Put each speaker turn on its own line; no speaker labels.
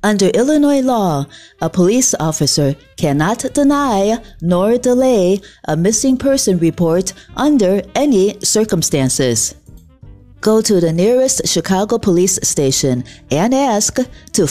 Under Illinois law, a police officer cannot deny nor delay a missing person report under any circumstances. Go to the nearest Chicago police station and ask to